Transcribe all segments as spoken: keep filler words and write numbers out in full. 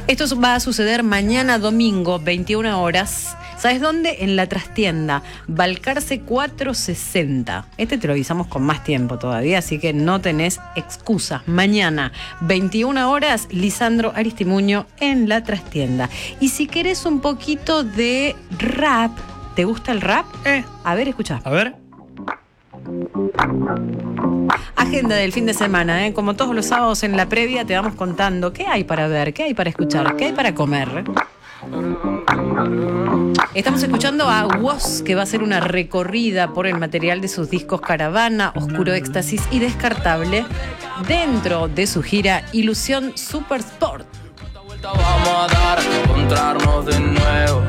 Esto va a suceder mañana domingo, veintiuna horas. ¿Sabes dónde? En la trastienda, Balcarce cuatrocientos sesenta. Este te lo avisamos con más tiempo todavía, así que no tenés excusas. Mañana, veintiuna horas, Lisandro Aristimuño en la trastienda. Y si querés un poquito de rap, ¿te gusta el rap? Eh. A ver, escuchá. A ver. Agenda del fin de semana, ¿eh? Como todos los sábados en la previa te vamos contando qué hay para ver, qué hay para escuchar, qué hay para comer. Estamos escuchando a Woz, que va a hacer una recorrida por el material de sus discos Caravana, Oscuro Éxtasis y Descartable dentro de su gira Ilusión Super Sport. Vamos a dar, encontrarnos de nuevo.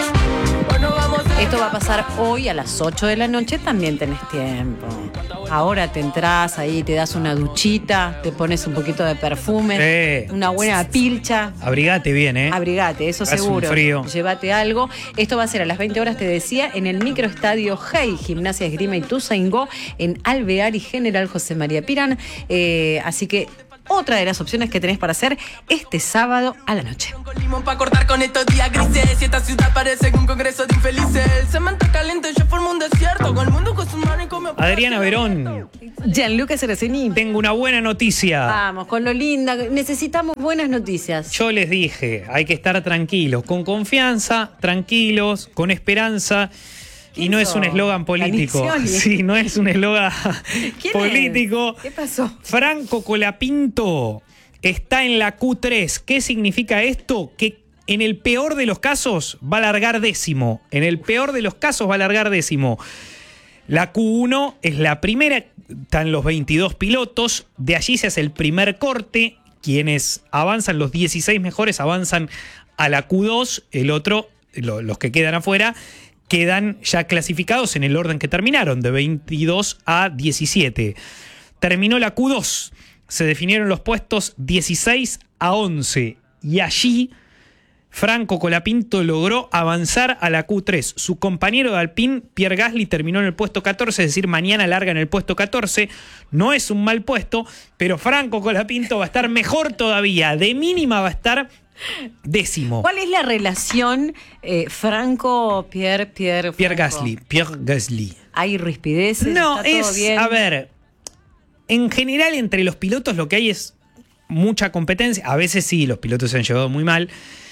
Esto va a pasar hoy a las ocho de la noche, también tenés tiempo. Ahora te entras ahí, te das una duchita, te pones un poquito de perfume, Sí. una buena pilcha. Abrigate bien, ¿eh? Abrigate, eso Hace seguro. un frío. Llévate algo. Esto va a ser a las veinte horas, te decía, en el microestadio Hey, Gimnasia Esgrima Ituzaingó, en Alvear y General José María Pirán. Eh, así que otra de las opciones que tenés para hacer este sábado a la noche. Con limón pa' cortar con estos días grises. Y esta ciudad parece un congreso de infelices. El cemento caliente, yo formo un desierto. Con el mundo con su mano y come. Adriana Verón, Gianluca Cerecini. tengo una buena noticia. Vamos, con lo linda. Necesitamos buenas noticias. Yo les dije, hay que estar tranquilos, con confianza, tranquilos, con esperanza. Y no es un eslogan político. Sí, no es un eslogan político. Es? ¿Qué pasó? Franco Colapinto está en la Q tres. ¿Qué significa esto? Que en el peor de los casos va a largar décimo. En el peor de los casos va a largar décimo. La Q uno es la primera, están los veintidós pilotos. De allí se hace el primer corte. Quienes avanzan, los dieciséis mejores, avanzan a la Q dos. El otro, lo, los que quedan afuera, quedan ya clasificados en el orden que terminaron, de veintidós a diecisiete. Terminó la Q dos, se definieron los puestos dieciséis a once, y allí Franco Colapinto logró avanzar a la Q tres. Su compañero de Alpine, Pierre Gasly, terminó en el puesto catorce, es decir, mañana larga en el puesto catorce. No es un mal puesto, pero Franco Colapinto va a estar mejor todavía. De mínima va a estar décimo. ¿Cuál es la relación eh, Franco-Pierre? Pierre, Pierre Franco? Gasly. Pierre Gasly. ¿Hay rispideces? No, ¿Está todo es, bien? a ver, en general entre los pilotos lo que hay es mucha competencia. A veces sí, los pilotos se han llevado muy mal.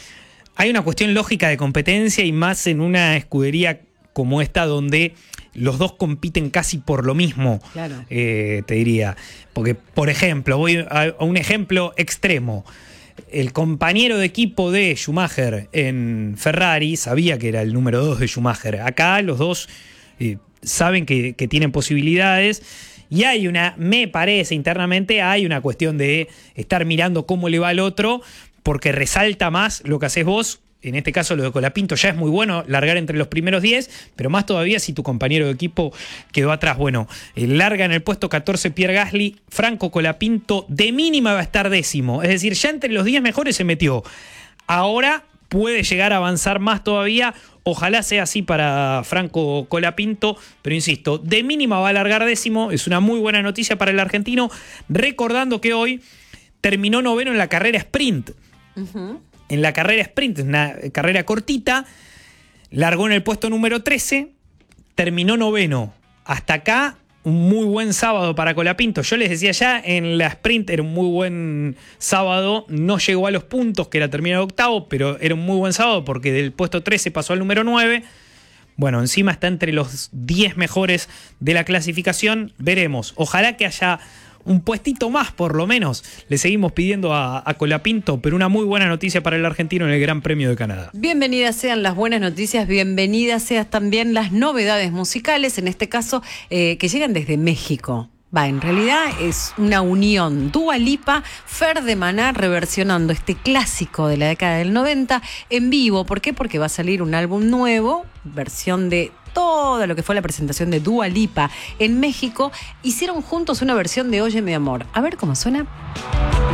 Hay una cuestión lógica de competencia, y más en una escudería como esta donde los dos compiten casi por lo mismo, Claro. eh, te diría. Porque, por ejemplo, voy a, a un ejemplo extremo. El compañero de equipo de Schumacher en Ferrari sabía que era el número dos de Schumacher. Acá los dos eh, saben que, que tienen posibilidades, y hay una, me parece internamente, hay una cuestión de estar mirando cómo le va al otro, porque resalta más lo que haces vos. En este caso lo de Colapinto ya es muy bueno, largar entre los primeros diez, pero más todavía si tu compañero de equipo quedó atrás. Bueno, eh, larga en el puesto catorce Pierre Gasly. Franco Colapinto de mínima va a estar décimo, es decir, ya entre los diez mejores se metió. Ahora puede llegar a avanzar más todavía, ojalá sea así para Franco Colapinto, pero insisto, de mínima va a largar décimo, es una muy buena noticia para el argentino, recordando que hoy terminó noveno en la carrera sprint. Uh-huh. En la carrera sprint, una carrera cortita, largó en el puesto número trece, terminó noveno. Hasta acá, un muy buen sábado para Colapinto. Yo les decía ya, en la sprint era un muy buen sábado, no llegó a los puntos, que era terminar octavo, pero era un muy buen sábado porque del puesto trece pasó al número nueve. Bueno, encima está entre los diez mejores de la clasificación. Veremos, ojalá que haya un puestito más, por lo menos. Le seguimos pidiendo a, a Colapinto, pero una muy buena noticia para el argentino en el Gran Premio de Canadá. Bienvenidas sean las buenas noticias, bienvenidas sean también las novedades musicales, en este caso eh, que llegan desde México. Va, en realidad es una unión. Dua Lipa, Fer de Maná reversionando este clásico de la década del noventa en vivo. ¿Por qué? Porque va a salir un álbum nuevo, versión de todo lo que fue la presentación de Dua Lipa en México. Hicieron juntos una versión de Oye mi amor. A ver cómo suena.